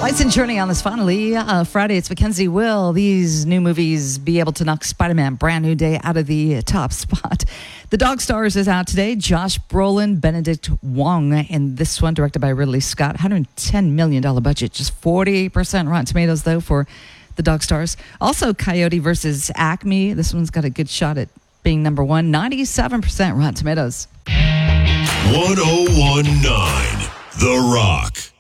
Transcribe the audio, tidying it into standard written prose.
Lights and Journey on this finally Friday. It's Mackenzie. Will these new movies be able to knock Spider-Man Brand New Day out of the top spot? The Dog Stars is out today. Josh Brolin, Benedict Wong in this one, directed by Ridley Scott. $110 million budget, just 48% Rotten Tomatoes, though, for The Dog Stars. Also, Coyote versus Acme. This one's got a good shot at being number one. 97% Rotten Tomatoes. 1019 The Rock.